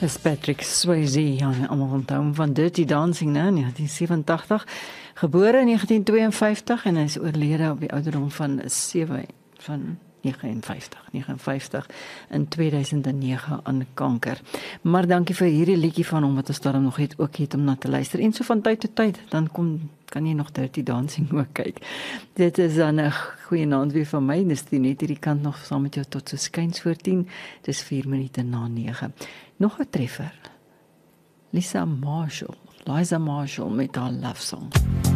Dis Patrick Swayze, ja, almal onthou hom van Dirty Dancing, né, 1987, gebore in 1952 en hy is oorlede op die ouderdom van 59 in 2009 aan kanker. Maar dankie vir hierdie liedjie van hom wat ons daarom nog ook het om na te luister. En so van tyd tot tyd, dan kan jy nog Dirty Dancing ook kyk. Dit is dan 'n goeie naand weer van my, dis net hierdie kant nog saam met jou tot so skuins voor 10, dis 4 minute na 9. Nog 'n treffer. Liza Marshall met haar love song.